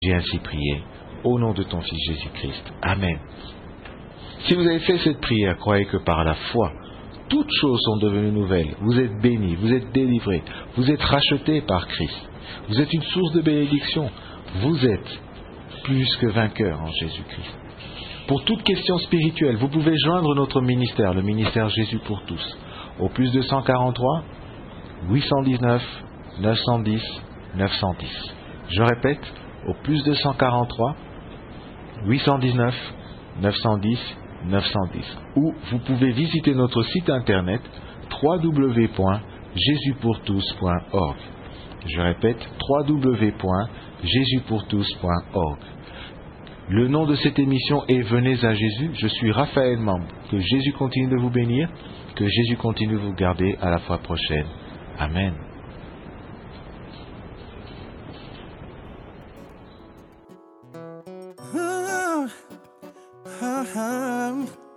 J'ai ainsi prié, au nom de ton Fils Jésus-Christ. Amen. Si vous avez fait cette prière, croyez que par la foi, toutes choses sont devenues nouvelles. Vous êtes bénis, vous êtes délivrés, vous êtes rachetés par Christ. Vous êtes une source de bénédiction. Vous êtes plus que vainqueurs en Jésus-Christ. Pour toute question spirituelle, vous pouvez joindre notre ministère, le ministère Jésus pour tous, au plus 243 819 910 910. Je répète, au plus 243 819 910 910. Ou vous pouvez visiter notre site internet www.jesuspourtous.org. Je répète, www.jesuspourtous.org. Le nom de cette émission est Venez à Jésus. Je suis Raphaël Mambe. Que Jésus continue de vous bénir, que Jésus continue de vous garder. À la fois prochaine. Amen. Ah, ah, ah.